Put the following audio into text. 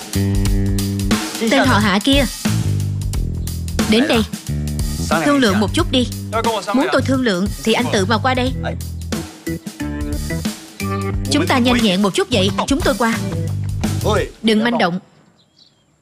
Tên họ Hạ kia, đến đây thương lượng một chút đi. Muốn tôi thương lượng thì anh tự mà qua đây. Chúng ta nhanh nhẹn một chút vậy. Chúng tôi qua. Đừng manh động.